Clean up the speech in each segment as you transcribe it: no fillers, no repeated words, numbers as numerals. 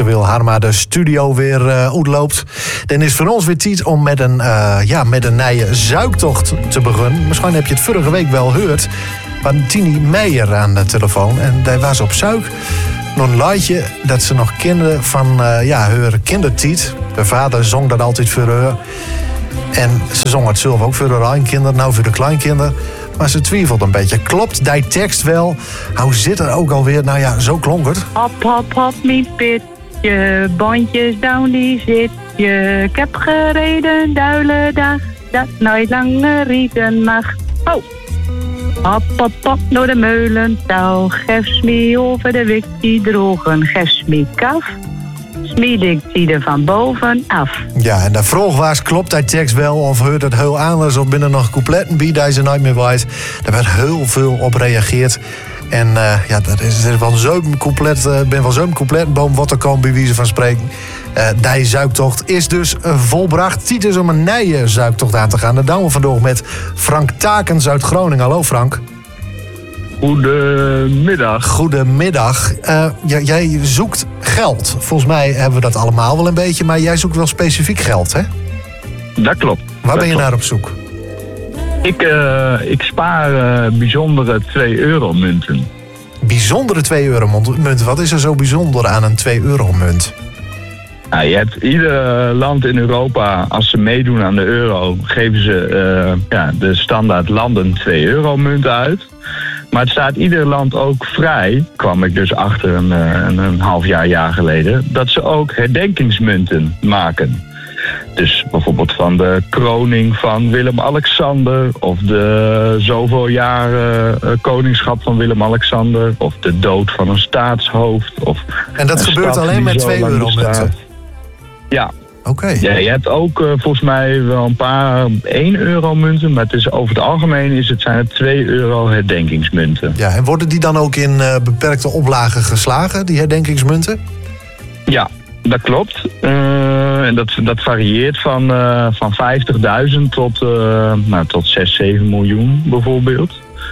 terwijl Harma de studio weer uitloopt. Dan is voor ons weer tijd om met een nieuwe zuiktocht te beginnen. Misschien heb je het vorige week wel gehoord. Van Tini Meijer aan de telefoon. En hij was op zuik. Nog een liedje dat ze nog kinderen van haar kindertijd. De vader zong dat altijd voor haar. En ze zong het zelf ook voor de kleinkinderen, nou voor de kleinkinderen. Maar ze twijfelt een beetje. Klopt die tekst wel? Hoe zit er ook alweer? Nou ja, zo klonk het. Hop, hop, hop, mijn pitje, bandjes down die zit je. Ik heb gereden, duile dag, dat nooit langer rieten mag. Oh! Hop, hop, hop, door de meulentouw. Geef me over de wik die drogen. Geef me kaf. Smied ik die er van boven af. Ja, en de vraag was, klopt die tekst wel of hoort het heel anders of binnen nog coupletten bij die ze nooit meer weet. Daar werd heel veel op gereageerd. En dat is van zo'n couplet, ben van zo'n coupletboom wat er kan bij wijze van spreken. Die zuiktocht is dus volbracht. Tijd is om een nieuwe zuiktocht aan te gaan. Dat doen we vandaag met Frank Takens uit Groningen. Hallo Frank. Goedemiddag. Goedemiddag. Jij zoekt geld. Volgens mij hebben we dat allemaal wel een beetje, maar jij zoekt wel specifiek geld, hè? Dat klopt. Waar ben je naar op zoek? Ik spaar bijzondere 2-euro-munten. Bijzondere 2-euro-munt? Wat is er zo bijzonder aan een 2-euro-munt? Nou, je hebt ieder land in Europa, als ze meedoen aan de euro, geven ze de standaard landen 2-euro-munt uit. Maar het staat ieder land ook vrij, kwam ik dus achter een half jaar geleden, dat ze ook herdenkingsmunten maken. Dus bijvoorbeeld van de kroning van Willem-Alexander, of de zoveel jaren koningschap van Willem-Alexander, of de dood van een staatshoofd. En dat gebeurt alleen met 2-euro-munten? Ja. Oké. Ja, je hebt ook volgens mij wel een paar 1-euro-munten, maar het is, over het algemeen zijn het 2-euro herdenkingsmunten. Ja, en worden die dan ook in beperkte oplagen geslagen, die herdenkingsmunten? Ja, dat klopt. En dat varieert van 50.000 tot 6, 7 miljoen bijvoorbeeld.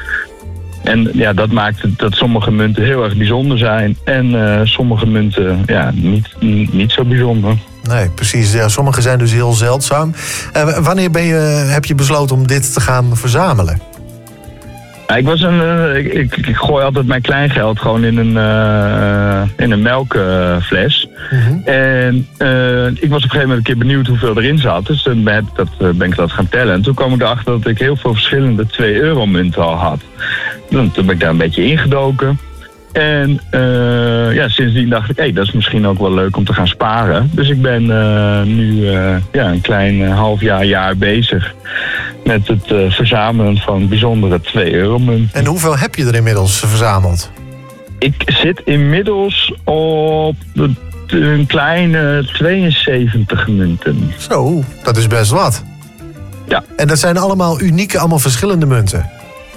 En ja, dat maakt dat sommige munten heel erg bijzonder zijn en sommige munten niet zo bijzonder. Nee, precies. Ja, sommige zijn dus heel zeldzaam. Wanneer heb je besloten om dit te gaan verzamelen? Ja, ik gooi altijd mijn kleingeld gewoon in een melkfles. En ik was op een gegeven moment een keer benieuwd hoeveel erin zat. Dus dan ben ik dat gaan tellen. En toen kwam ik erachter dat ik heel veel verschillende 2-euro-munten al had. Toen ben ik daar een beetje ingedoken. En sindsdien dacht ik, dat is misschien ook wel leuk om te gaan sparen. Dus ik ben nu een klein jaar bezig met het verzamelen van bijzondere 2-euro-munten. En hoeveel heb je er inmiddels verzameld? Ik zit inmiddels op een kleine 72 munten. Zo, dat is best wat. Ja. En dat zijn allemaal unieke, allemaal verschillende munten?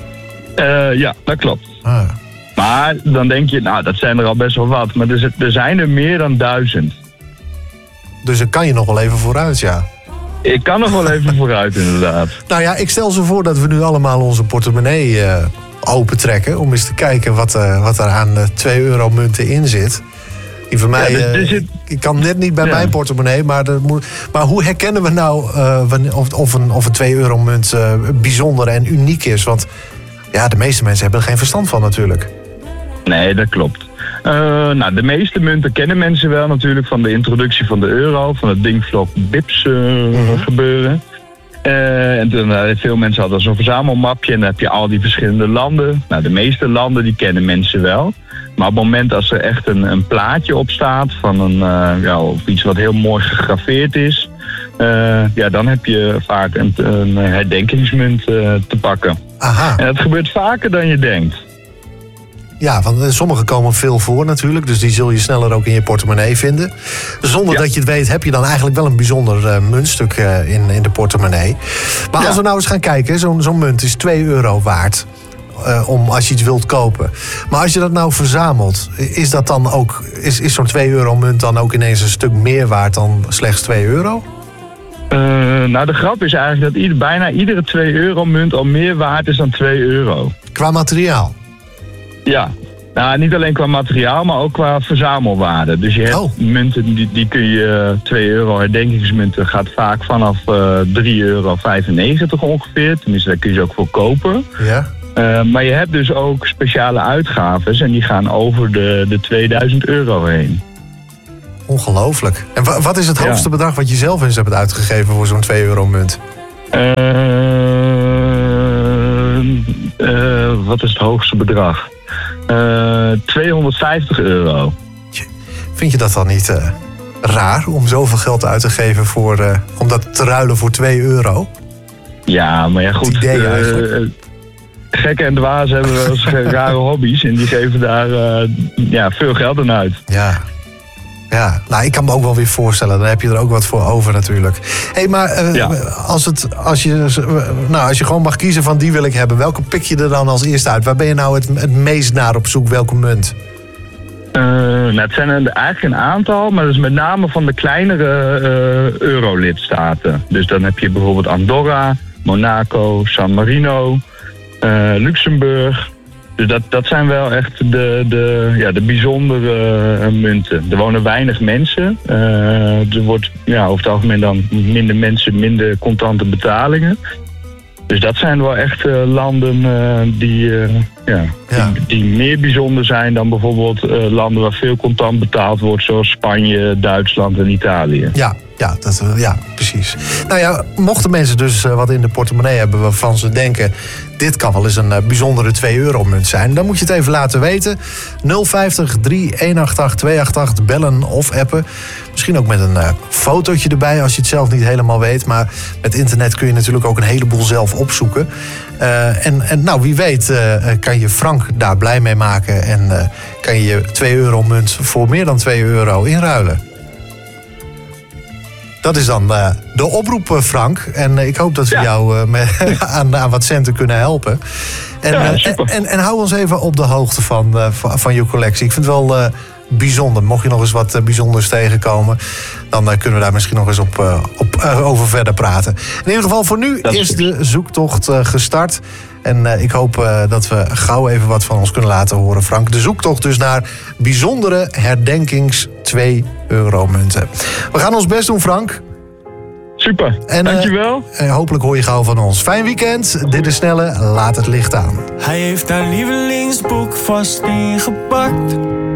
Ja, dat klopt. Ah. Maar dan denk je, dat zijn er al best wel wat. Maar er zijn er meer dan 1000. Dus dan kan je nog wel even vooruit, ja. Ik kan nog wel even vooruit, inderdaad. Nou ja, ik stel zo voor dat we nu allemaal onze portemonnee opentrekken. Om eens te kijken wat er aan 2-euro-munten in zit. Die van mij, ik kan net niet bij mijn portemonnee. Maar hoe herkennen we nou of een 2-euro-munt bijzonder en uniek is? Want ja, de meeste mensen hebben er geen verstand van natuurlijk. Nee, dat klopt. De meeste munten kennen mensen wel natuurlijk van de introductie van de euro, van het Dingflop Bips gebeuren. En toen veel mensen hadden zo'n verzamelmapje en dan heb je al die verschillende landen. Nou, de meeste landen die kennen mensen wel. Maar op het moment als er echt een plaatje op staat van of iets wat heel mooi gegraveerd is, dan heb je vaak een herdenkingsmunt te pakken. Aha. En dat gebeurt vaker dan je denkt. Ja, want sommige komen veel voor natuurlijk. Dus die zul je sneller ook in je portemonnee vinden. Zonder dat je het weet heb je dan eigenlijk wel een bijzonder muntstuk in de portemonnee. Maar als we nou eens gaan kijken. Zo'n munt is 2 euro waard. Als je iets wilt kopen. Maar als je dat nou verzamelt. Is dat dan ook, is zo'n 2-euro-munt dan ook ineens een stuk meer waard dan slechts 2 euro? De grap is eigenlijk dat bijna iedere 2-euro-munt al meer waard is dan 2 euro. Qua materiaal? Ja. Nou, niet alleen qua materiaal, maar ook qua verzamelwaarde. Dus je hebt munten, die kun je €2 herdenkingsmunten, gaat vaak vanaf €3,95 ongeveer. Tenminste, daar kun je ze ook voor kopen. Ja. Maar je hebt dus ook speciale uitgaves en die gaan over de €2000 heen. Ongelooflijk. En wat is het hoogste bedrag wat je zelf eens hebt uitgegeven voor zo'n €2 munt? Wat is het hoogste bedrag? €250. Vind je dat dan niet raar om zoveel geld uit te geven om dat te ruilen voor €2? Ja, maar ja goed. Het idee eigenlijk. Gekken en dwazen hebben wel eens rare hobby's en die geven daar veel geld aan uit. Ja, nou, ik kan me ook wel weer voorstellen. Dan heb je er ook wat voor over natuurlijk. Hé, maar als je gewoon mag kiezen van die wil ik hebben, welke pik je er dan als eerste uit? Waar ben je nou het meest naar op zoek? Welke munt? Het zijn er eigenlijk een aantal, maar dat is met name van de kleinere Euro-lidstaten. Dus dan heb je bijvoorbeeld Andorra, Monaco, San Marino, Luxemburg. Dus dat zijn wel echt de bijzondere munten. Er wonen weinig mensen. Er wordt over het algemeen dan minder mensen, minder contante betalingen. Dus dat zijn wel echt landen die meer bijzonder zijn dan bijvoorbeeld landen waar veel contant betaald wordt, zoals Spanje, Duitsland en Italië. Ja, precies. Nou ja, mochten mensen dus wat in de portemonnee hebben waarvan ze denken, dit kan wel eens een bijzondere €2-munt zijn, dan moet je het even laten weten. 050 3188 288 bellen of appen. Misschien ook met een fotootje erbij als je het zelf niet helemaal weet. Maar met internet kun je natuurlijk ook een heleboel zelf opzoeken. En wie weet kan je Frank daar blij mee maken en kan je je €2-munt voor meer dan €2 inruilen. Dat is dan de oproep, Frank. En ik hoop dat we jou aan wat centen kunnen helpen. En hou ons even op de hoogte van je collectie. Ik vind het wel bijzonder. Mocht je nog eens wat bijzonders tegenkomen, dan kunnen we daar misschien nog eens over verder praten. In ieder geval, voor nu is de zoektocht gestart. En ik hoop dat we gauw even wat van ons kunnen laten horen, Frank. De zoektocht dus naar bijzondere herdenkings €2-munten. We gaan ons best doen, Frank. Super, dankjewel. Hopelijk hoor je gauw van ons. Fijn weekend. Dit is Snelle, laat het licht aan. Hij heeft haar lievelingsboek vast ingepakt.